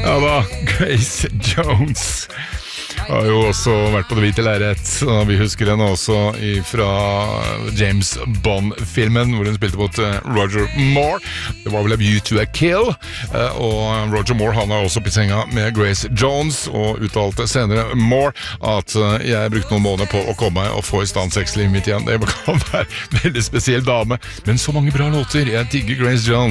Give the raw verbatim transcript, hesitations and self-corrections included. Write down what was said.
Ja da, Grace Jones har jo også vært på det hvite lerret, og vi husker henne også fra James Bond-filmen, hvor hun spilte mot Roger Moore. Det var vel A View to a Kill, og Roger Moore han har også på senga med Grace Jones, og uttalte senere Moore at jeg brukte noen måneder på å komme meg og få i stand sexlivet mitt igjen. Det kan være en veldig spesiell dame, men så mange bra låter. Jeg digger Grace Jones.